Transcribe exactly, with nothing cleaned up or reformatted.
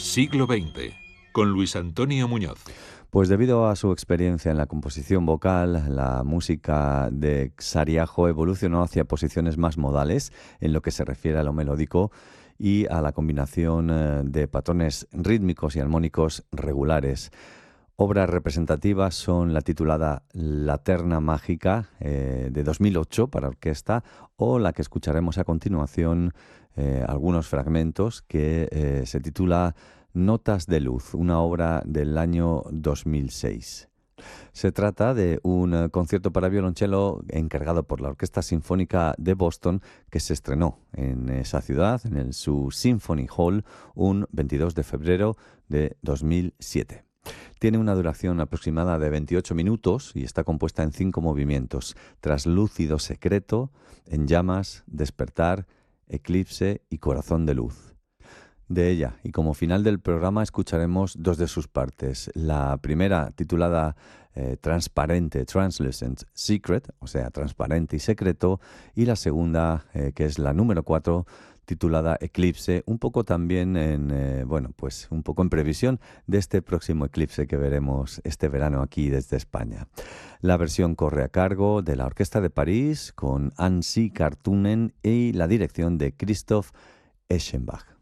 Siglo veinte, con Luis Antonio Muñoz. Pues debido a su experiencia en la composición vocal, la música de Xariajo evolucionó hacia posiciones más modales en lo que se refiere a lo melódico y a la combinación eh, de patrones rítmicos y armónicos regulares. Obras representativas son la titulada La Terna Mágica eh, de dos mil ocho para orquesta o la que escucharemos a continuación, eh, algunos fragmentos, que eh, se titula Notas de Luz, una obra del año dos mil seis. Se trata de un eh, concierto para violonchelo encargado por la Orquesta Sinfónica de Boston, que se estrenó en esa ciudad, en el su Symphony Hall, un veintidós de febrero de dos mil siete. Tiene una duración aproximada de veintiocho minutos y está compuesta en cinco movimientos: Traslúcido Secreto, En Llamas, Despertar, Eclipse y Corazón de Luz. De ella, y como final del programa, escucharemos dos de sus partes. La primera, titulada eh, Transparente, Translucent Secret, o sea, transparente y secreto, y la segunda, eh, que es la número cuatro, titulada Eclipse, un poco también en, eh, bueno, pues un poco en previsión de este próximo eclipse que veremos este verano aquí desde España. La versión corre a cargo de la Orquesta de París con Anssi Kartunen y la dirección de Christoph Eschenbach.